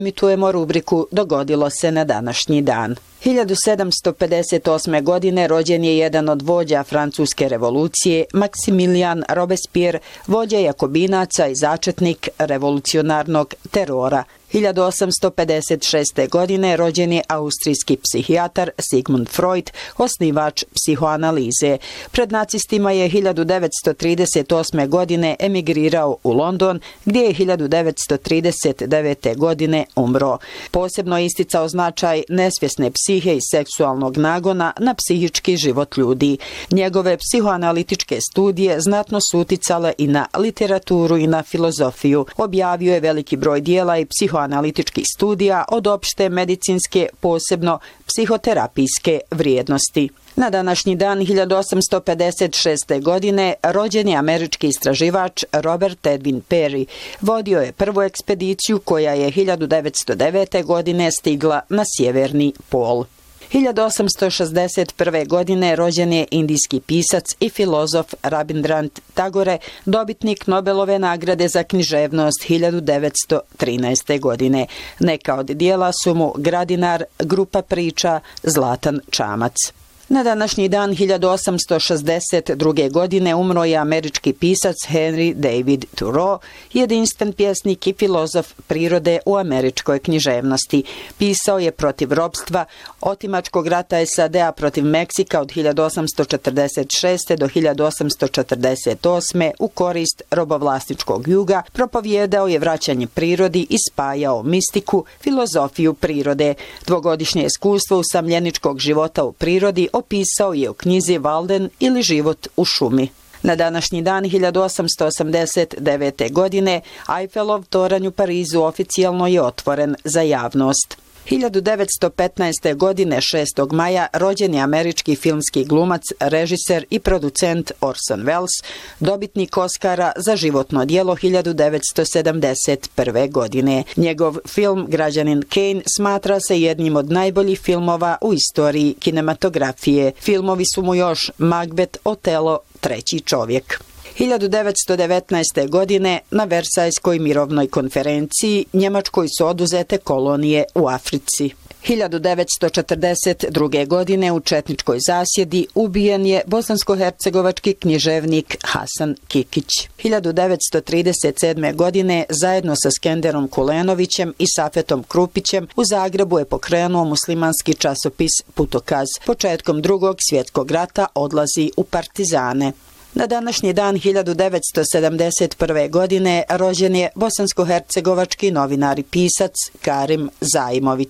Emitujemo rubriku Dogodilo se na današnji dan. 1758. godine rođen je jedan od vođa francuske revolucije, Maximilien Robespierre, vođa jakobinaca i začetnik revolucionarnog terora. 1856. godine rođen je austrijski psihijatar Sigmund Freud, osnivač psihoanalize. Pred nacistima je 1938. godine emigrirao u London, gdje je 1939. godine umro. Posebno je isticao značaj nesvjesne psihe i seksualnog nagona na psihički život ljudi. Njegove psihoanalitičke studije znatno su uticale i na literaturu i na filozofiju. Objavio je veliki broj dijela i psihoanalitičkih studija od opšte medicinske, posebno psihoterapijske vrijednosti. Na današnji dan 1856. godine rođen je američki istraživač Robert Edwin Peary. Vodio je prvu ekspediciju koja je 1909. godine stigla na sjeverni pol. 1861. godine rođen je indijski pisac i filozof Rabindranath Tagore, dobitnik Nobelove nagrade za književnost 1913. godine. Neka od dijela su mu Gradinar, Grupa priča, Zlatan čamac. Na današnji dan 1862. godine umro je američki pisac Henry David Thoreau, jedinstven pjesnik i filozof prirode u američkoj književnosti. Pisao je protiv ropstva, otimačkog rata SAD-a protiv Meksika od 1846. do 1848. u korist robovlasničkog juga, propovijedao je vraćanje prirodi i spajao mistiku, filozofiju prirode. Dvogodišnje iskustvo usamljeničkog života u prirodi opisao je u knjizi Walden ili život u šumi. Na današnji dan 1889. godine Eiffelov toranj u Parizu oficijalno je otvoren za javnost. 1915. godine 6. maja rođen je američki filmski glumac, režiser i producent Orson Welles, dobitnik Oscara za životno djelo 1971. godine. Njegov film Građanin Kane smatra se jednim od najboljih filmova u istoriji kinematografije. Filmovi su mu još Macbeth, Otelo, Treći čovjek. 1919. godine na Versajskoj mirovnoj konferenciji Njemačkoj su oduzete kolonije u Africi. 1942. godine u četničkoj zasjedi ubijen je bosansko-hercegovački književnik Hasan Kikić. 1937. godine zajedno sa Skenderom Kulenovićem i Safetom Krupićem u Zagrebu je pokrenuo muslimanski časopis Putokaz. Početkom Drugog svjetskog rata odlazi u partizane. Na današnji dan 1971. godine rođen je bosansko-hercegovački novinar i pisac Karim Zaimović.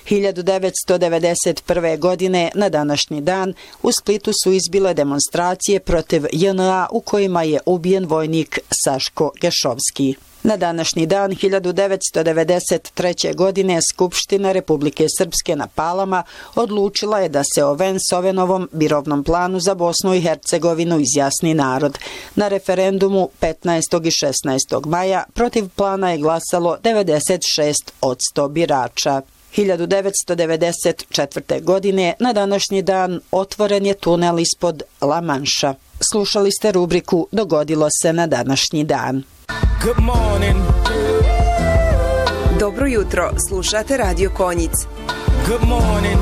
1991. godine na današnji dan u Splitu su izbile demonstracije protiv JNA u kojima je ubijen vojnik Saško Gešovski. Na današnji dan 1993. godine Skupština Republike Srpske na Palama odlučila je da se o Vensovenovom mirovnom planu za Bosnu i Hercegovinu izjasni narod. Na referendumu 15. i 16. maja protiv plana je glasalo 96% birača. 1994. godine na današnji dan otvoren je tunel ispod La Manša. Slušali ste rubriku Dogodilo se na današnji dan. Good morning. Dobro jutro, slušate Radio Konjic. Good morning.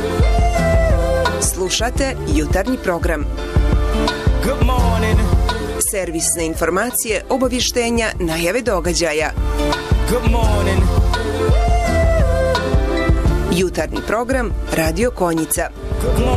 Slušate jutarnji program. Good morning. Servisne informacije, obavještenja, najave događaja. Good morning. Jutarnji program Radio Konjica. Good morning.